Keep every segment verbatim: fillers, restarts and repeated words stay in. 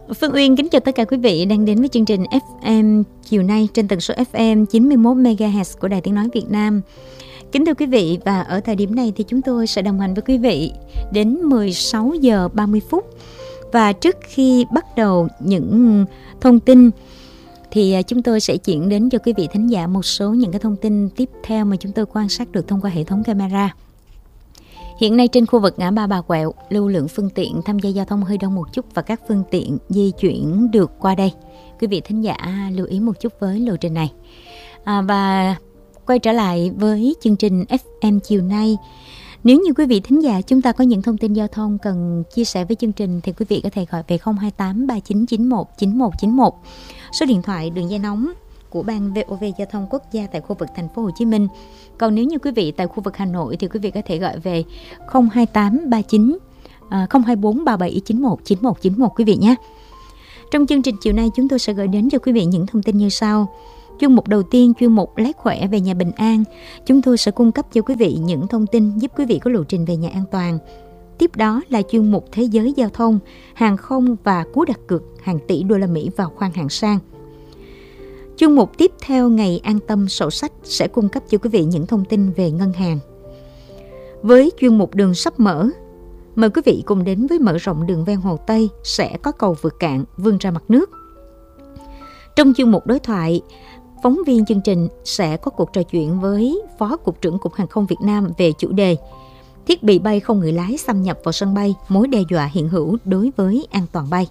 Phương Uyên kính chào tất cả quý vị đang đến với chương trình ép em chiều nay trên tần số ép em chín mươi mốt mê ga héc của Đài Tiếng Nói Việt Nam. Kính thưa quý vị, và ở thời điểm này thì chúng tôi sẽ đồng hành với quý vị đến mười sáu giờ ba mươi phút. Và trước khi bắt đầu những thông tin thì chúng tôi sẽ chuyển đến cho quý vị thính giả một số những cái thông tin tiếp theo mà chúng tôi quan sát được thông qua hệ thống camera. Hiện nay trên khu vực ngã ba Bà Quẹo, lưu lượng phương tiện tham gia giao thông hơi đông một chút và các phương tiện di chuyển được qua đây. Quý vị thính giả lưu ý một chút với lộ trình này. À, và quay trở lại với chương trình ép em chiều nay. Nếu như quý vị thính giả chúng ta có những thông tin giao thông cần chia sẻ với chương trình thì quý vị có thể gọi về không hai tám ba chín chín một chín một chín một. Số điện thoại đường dây nóng của Ban vê o vê Giao thông Quốc gia tại khu vực thành phố Hồ Chí Minh. Còn nếu như quý vị tại khu vực Hà Nội thì quý vị có thể gọi về không hai tám ba chín không hai bốn ba bảy chín một chín một chín một quý vị nhé. Trong chương trình chiều nay chúng tôi sẽ gửi đến cho quý vị những thông tin như sau. Chuyên mục đầu tiên, chuyên mục lái khỏe về nhà bình an. Chúng tôi sẽ cung cấp cho quý vị những thông tin giúp quý vị có lộ trình về nhà an toàn. Tiếp đó là chuyên mục thế giới giao thông, hàng không và cú đặt cược hàng tỷ đô la Mỹ vào khoang hạng sang. Chuyên mục tiếp theo ngày an tâm sổ sách sẽ cung cấp cho quý vị những thông tin về ngân hàng. Với chuyên mục đường sắp mở, mời quý vị cùng đến với mở rộng đường ven Hồ Tây sẽ có cầu vượt cạn vươn ra mặt nước. Trong chuyên mục đối thoại, phóng viên chương trình sẽ có cuộc trò chuyện với Phó Cục trưởng Cục Hàng không Việt Nam về chủ đề thiết bị bay không người lái xâm nhập vào sân bay, mối đe dọa hiện hữu đối với an toàn bay.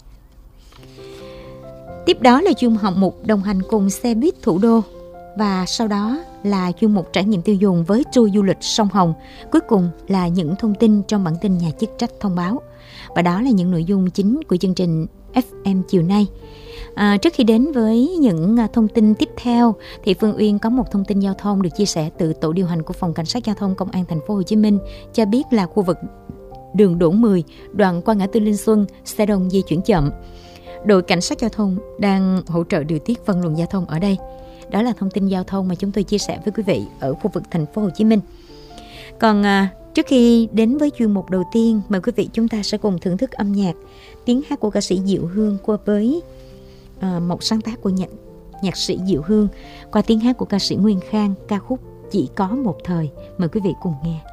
Tiếp đó là chuyên mục đồng hành cùng xe buýt thủ đô và sau đó là chuyên mục trải nghiệm tiêu dùng với tour du lịch sông Hồng. Cuối cùng là những thông tin trong bản tin nhà chức trách thông báo. Và đó là những nội dung chính của chương trình ép em chiều nay. À, trước khi đến với những thông tin tiếp theo thì Phương Uyên có một thông tin giao thông được chia sẻ từ tổ điều hành của Phòng Cảnh sát Giao thông Công an thành phố Hồ Chí Minh cho biết là khu vực đường Đỗ mười, đoạn qua ngã tư Linh Xuân, xe đông di chuyển chậm. Đội cảnh sát giao thông đang hỗ trợ điều tiết phân luồng giao thông ở đây. Đó là thông tin giao thông mà chúng tôi chia sẻ với quý vị ở khu vực thành phố Hồ Chí Minh. Còn à, trước khi đến với chuyên mục đầu tiên, mời quý vị chúng ta sẽ cùng thưởng thức âm nhạc tiếng hát của ca sĩ Diệu Hương qua với à, một sáng tác của nhạc, nhạc sĩ Diệu Hương qua tiếng hát của ca sĩ Nguyên Khang, ca khúc Chỉ Có Một Thời. Mời quý vị cùng nghe.